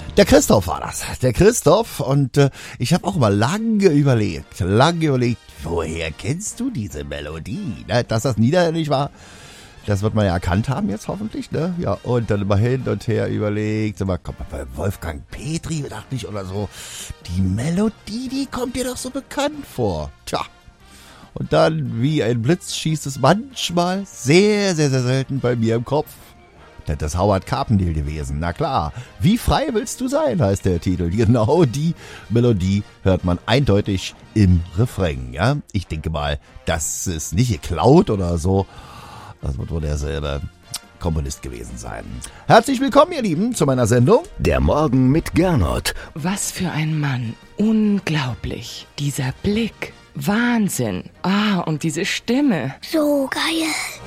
Der Christoph war das. Der Christoph. Und ich habe auch mal lange überlegt, woher kennst du diese Melodie? Ne? Dass das niederländisch war, das wird man ja erkannt haben jetzt hoffentlich. Ne? Ja, und dann immer hin und her überlegt. Sag mal, kommt bei Wolfgang Petri, dachte ich, oder so. Die Melodie, die kommt dir doch so bekannt vor. Tja. Und dann, wie ein Blitz, schießt es manchmal, sehr, sehr, sehr selten bei mir im Kopf. Das ist Howard Carpendale gewesen, na klar. Wie frei willst du sein, heißt der Titel. Genau die Melodie hört man eindeutig im Refrain, ja. Ich denke mal, das ist nicht geklaut oder so. Das wird wohl derselbe Komponist gewesen sein. Herzlich willkommen, ihr Lieben, zu meiner Sendung. Der Morgen mit Gernot. Was für ein Mann. Unglaublich. Dieser Blick. Wahnsinn. Und diese Stimme. So geil.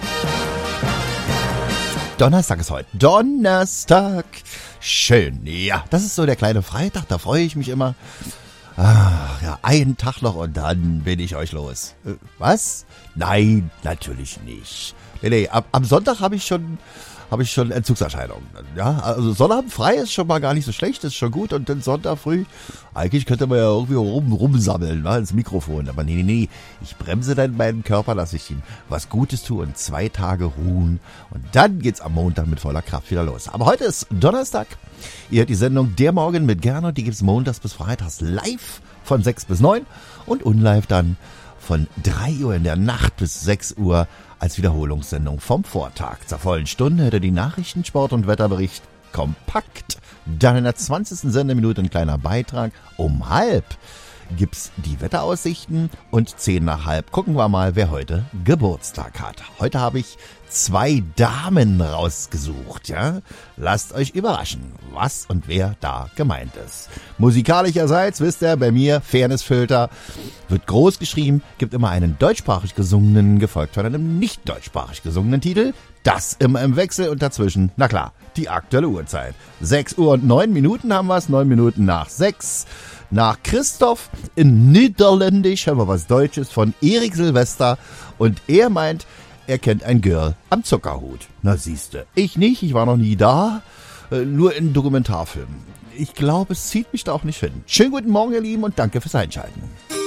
Donnerstag ist heute. Donnerstag. Schön. Ja, das ist so der kleine Freitag, da freue ich mich immer. Ach, ja, einen Tag noch und dann bin ich euch los. Was? Nein, natürlich nicht. Nee, am Sonntag habe ich schon Entzugserscheinungen. Ja, also Sonnabend frei ist schon mal gar nicht so schlecht, ist schon gut. Und dann Sonntag früh, eigentlich könnte man ja irgendwie rumsammeln, ne, ins Mikrofon. Aber nee, ich bremse dann meinen Körper, dass ich ihm was Gutes tue und 2 Tage ruhen. Und dann geht's am Montag mit voller Kraft wieder los. Aber heute ist Donnerstag. Ihr hört die Sendung Der Morgen mit Gernot. Die gibt's montags bis freitags live von 6 bis 9 und unlive dann von 3 Uhr in der Nacht bis 6 Uhr als Wiederholungssendung vom Vortag. Zur vollen Stunde hört ihr die Nachrichten, Sport- und Wetterbericht kompakt. Dann in der 20. Sendeminute ein kleiner Beitrag. Um 12:30 gibt's die Wetteraussichten und 10:30 gucken wir mal, wer heute Geburtstag hat. Heute habe ich 2 Damen rausgesucht, ja. Lasst euch überraschen, was und wer da gemeint ist. Musikalischerseits, wisst ihr, bei mir, Fairnessfilter, wird groß geschrieben, gibt immer einen deutschsprachig gesungenen, gefolgt von einem nicht deutschsprachig gesungenen Titel. Das immer im Wechsel und dazwischen, na klar, die aktuelle Uhrzeit. 6 Uhr und 9 Minuten haben wir es, 9 Minuten nach 6. Nach Christoph in Niederländisch haben wir was Deutsches von Erik Silvester und er meint, er kennt ein Girl am Zuckerhut. Na siehste, ich nicht, ich war noch nie da, nur in Dokumentarfilmen. Ich glaube, es zieht mich da auch nicht hin. Schönen guten Morgen, ihr Lieben, und danke fürs Einschalten.